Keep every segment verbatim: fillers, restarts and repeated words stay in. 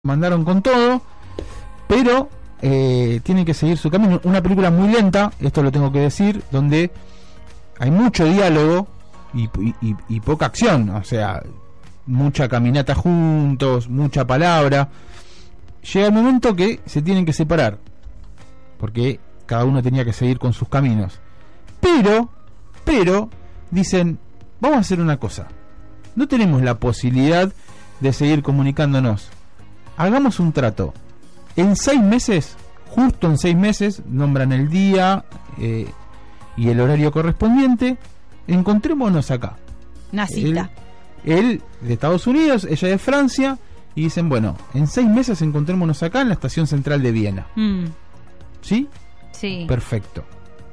mandaron con todo, pero eh, tienen que seguir su camino. Una película muy lenta, esto lo tengo que decir, donde hay mucho diálogo y, y, y, y poca acción, o sea, mucha caminata juntos, mucha palabra. Llega el momento que se tienen que separar, porque cada uno tenía que seguir con sus caminos. Pero, pero, dicen, vamos a hacer una cosa. No tenemos la posibilidad de seguir comunicándonos. Hagamos un trato. En seis meses, justo en seis meses, nombran el día eh, y el horario correspondiente. Encontrémonos acá. Una cita. Él, él de Estados Unidos, ella de Francia. Y dicen, bueno, en seis meses encontrémonos acá en la estación central de Viena. Mm. ¿Sí? Sí. Perfecto.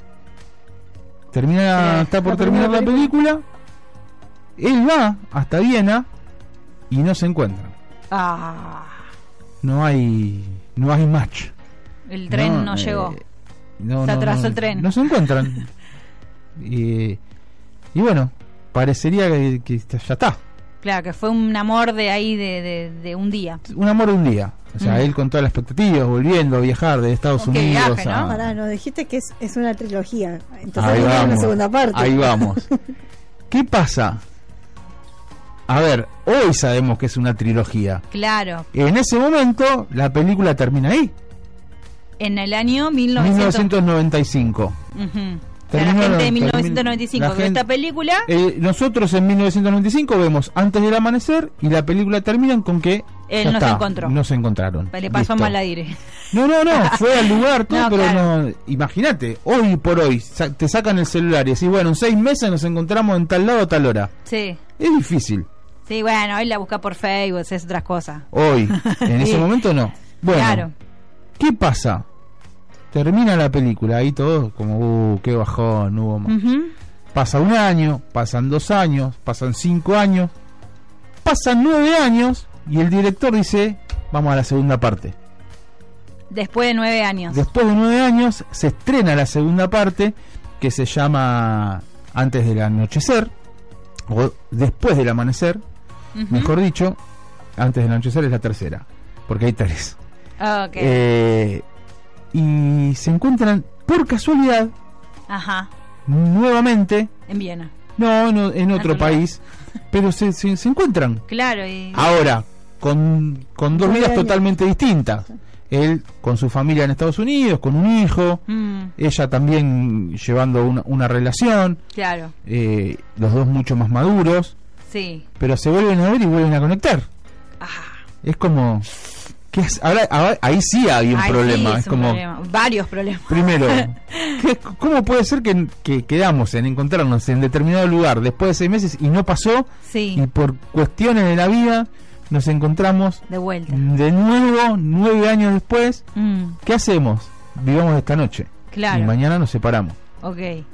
Termina, Eh, está por la terminar la película. película. Él va hasta Viena y no se encuentran. Ah, No hay, no hay match. el tren no, eh, llegó. no, Se no, atrasó no, el tren. No se encuentran. y, y bueno, parecería que, que ya está. Claro, que fue un amor de ahí de, de, de un día. Un amor de un día. O sea, Mm. él con toda la expectativa, volviendo a viajar de Estados Qué Unidos. viaje, ¿no? a- Pará, nos dijiste que es, es una trilogía. Entonces Ahí hay una vamos, segunda parte. ahí vamos. ¿Qué pasa? A ver, hoy sabemos que es una trilogía. Claro, En ese momento, la película termina ahí. en el año mil mil novecientos. novecientos noventa y cinco. Ujú. O sea, Terminó- la gente de termin- mil novecientos noventa y cinco la vio gente- esta película. Eh, nosotros en mil novecientos noventa y cinco vemos Antes del Amanecer y la película termina con que Él ya no se está, encontró. no se encontraron. Le pasó Listo. mal aire. No, no, no, fue al lugar todo, No, pero claro. no. Imagínate, hoy por hoy sa- te sacan el celular y decís, bueno, en seis meses nos encontramos en tal lado a tal hora. Sí. Es difícil. Sí, bueno, hoy la busca por Facebook, es otras cosas. Hoy, en ese Sí. momento no. Bueno, Claro. ¿qué pasa? Termina la película, ahí todo como, uh, qué bajón, no hubo más. Ujú. Pasa un año, pasan dos años, pasan cinco años, pasan nueve años y el director dice, vamos a la segunda parte. Después de nueve años. Después de nueve años se estrena la segunda parte que se llama Antes del Anochecer, o Después del Amanecer, Ujú. mejor dicho. Antes del Anochecer es la tercera, porque hay tres. Ok. Eh, y se encuentran por casualidad Ajá. nuevamente, En Viena. no, no en otro otro país, pero se, se, se encuentran Claro. Y... ahora con, con dos Nueve vidas años. totalmente distintas. Él con su familia en Estados Unidos, con un hijo, Mm, ella también llevando una, una relación, claro. eh, los dos mucho más maduros, Sí. pero se vuelven a ver y vuelven a conectar. Ah, Es como ¿qué es? Ahora, ahora- ahí sí hay un ahí problema. sí, es un como problema. Varios problemas. primero, ¿qué- ¿cómo puede ser que, que quedamos en encontrarnos en determinado lugar después de seis meses y no pasó? Sí. Y por cuestiones de la vida nos encontramos De vuelta. de nuevo nueve años después. Mm, ¿Qué hacemos? Vivamos esta noche claro. y mañana nos separamos. Ok.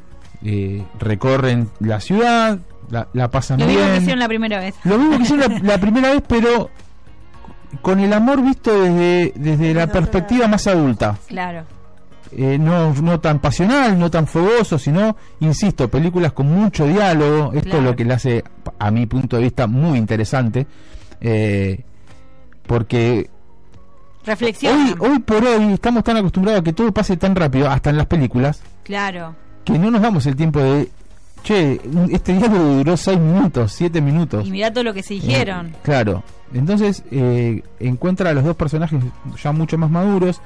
Eh, recorren la ciudad, la, la pasan Lo bien. mismo que hicieron la primera vez. Lo mismo que hicieron la, la primera vez, pero con el amor visto desde, desde la Desde otra- perspectiva más adulta. Claro. Eh, no, no tan pasional, no tan fogoso, sino, insisto, películas con mucho diálogo. Esto Claro. es lo que le hace, a mi punto de vista, muy interesante. Eh, porque Reflexión. hoy, hoy por hoy estamos tan acostumbrados a que todo pase tan rápido, hasta en las películas, Claro. que no nos damos el tiempo de, che, un- este diálogo duró seis minutos, siete minutos. Y mirá todo lo que se dijeron. Eh, claro. Entonces eh, encuentra a los dos personajes ya mucho más maduros.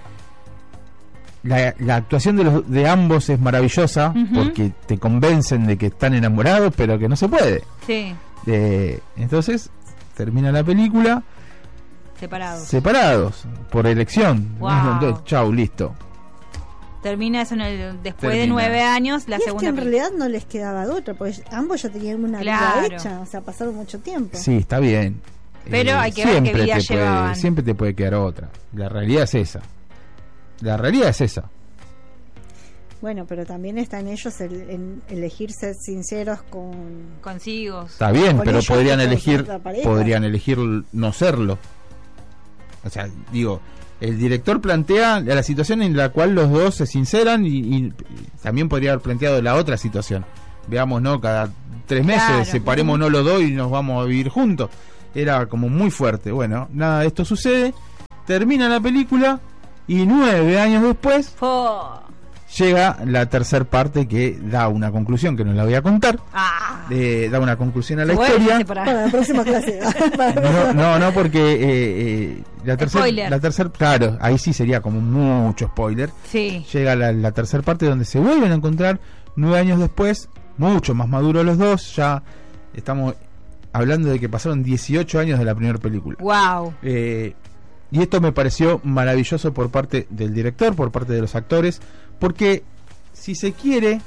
La, la actuación de los de ambos es maravillosa, Ujú. porque te convencen de que están enamorados, pero que no se puede. Sí. Eh, entonces termina la película Separados. separados por elección. Wow. Entonces, chau, listo. Termina eso en el, después de Termina. nueve años, la y es que segunda en película. realidad no les quedaba de otra, porque ambos ya tenían una Claro. vida hecha, o sea, pasaron mucho tiempo. Sí, está bien. Pero hay que ver qué siempre vida te puede- llevaban. siempre te puede quedar otra. La realidad es esa. La realidad es esa. Bueno, pero también está en ellos el, en elegir ser sinceros con... Consigo. Está bien, Con pero ellos podrían y con elegir otra pareja. podrían elegir no serlo. O sea, digo, el director plantea la situación en la cual los dos se sinceran y, y también podría haber planteado la otra situación. Veamos, ¿no? Cada tres meses Claro. separémonos los dos y nos vamos a vivir juntos. Era como muy fuerte. Bueno, nada de esto sucede. termina la película y nueve años después Oh. llega la tercer parte que da una conclusión que no la voy a contar. Ah. Eh, da una conclusión a la Bueno, historia. para- Para la próxima clase. No, no, no, porque eh, eh, la tercera, Spoiler. la tercer, claro, ahí sí sería como mucho spoiler. Sí. Llega la, la tercera parte donde se vuelven a encontrar nueve años después, mucho más maduros los dos. Ya estamos hablando de que pasaron dieciocho años de la primera película. Wow. Eh, y esto me pareció maravilloso por parte del director, por parte de los actores, porque si se quiere,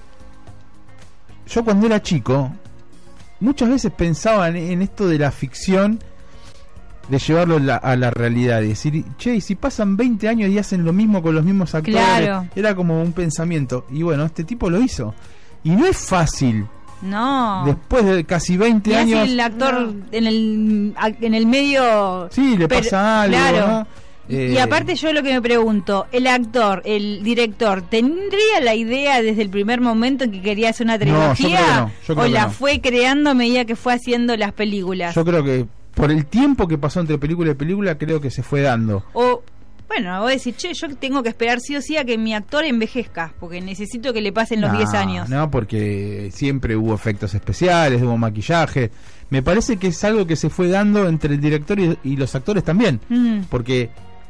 yo cuando era chico muchas veces pensaba en, en esto de la ficción, de llevarlo la, a la realidad, de decir, che, y si pasan veinte años y hacen lo mismo con los mismos actores. Claro. Era como un pensamiento, y bueno, este tipo lo hizo, y no es fácil. No. Después de casi veinte Y así años, el actor No. en el en el medio. sí, le Pero- pasa algo, claro. ¿no? Y Eh, aparte yo lo que me pregunto, el actor, el director, ¿tendría la idea desde el primer momento en que quería hacer una No, yo creo trilogía? que no, yo creo ¿O que la no. fue creando a medida que fue haciendo las películas? Yo creo que por el tiempo que pasó entre película y película, creo que se fue dando. O, bueno, voy a decir, che, yo tengo que esperar sí o sí a que mi actor envejezca, porque necesito que le pasen los No, diez años. No, porque siempre hubo efectos especiales, hubo maquillaje. Me parece que es algo que se fue dando entre el director y, y los actores también. Mm, Porque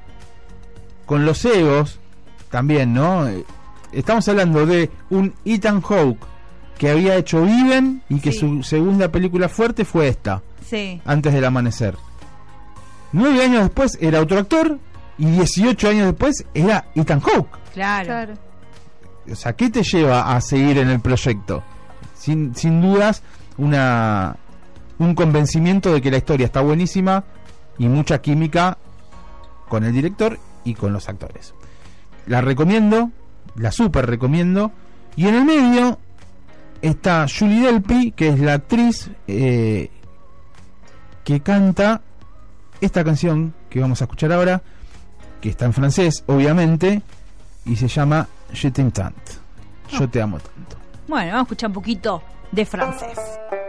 con los egos también, ¿no? Eh, Estamos hablando de un Ethan Hawke que había hecho Viven y que Sí. su segunda película fuerte fue esta, sí. Antes del amanecer. Nueve años después era otro actor y dieciocho años después era Ethan Hawke. Claro. Claro. O sea, ¿qué te lleva a seguir en el proyecto? Sin, sin dudas, una un convencimiento de que la historia está buenísima y mucha química con el director y con los actores. La recomiendo, la super recomiendo. Y en el medio está Julie Delpy, que es la actriz eh, que canta esta canción que vamos a escuchar ahora, que está en francés, obviamente, y se llama Je t'aime tant. Yo te amo tanto. Bueno, vamos a escuchar un poquito de francés.